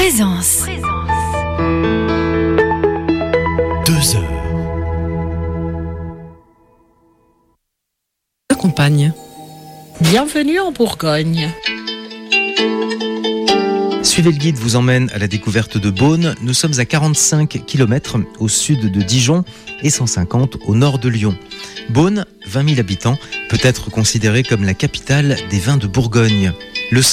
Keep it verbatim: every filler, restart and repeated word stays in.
Présence. Deux heures. Accompagne. Bienvenue en Bourgogne. Suivez le guide vous emmène à la découverte de Beaune. Nous sommes à quarante-cinq kilomètres au sud de Dijon et cent cinquante au nord de Lyon. Beaune, vingt mille habitants, peut être considérée comme la capitale des vins de Bourgogne.